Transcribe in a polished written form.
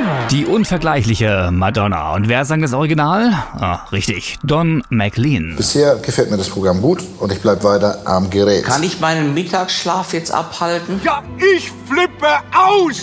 Die unvergleichliche Madonna. Und wer sang das Original? Richtig, Don McLean. Bisher gefällt mir das Programm gut und ich bleibe weiter am Gerät. Kann ich meinen Mittagsschlaf jetzt abhalten? Ja, ich flippe aus!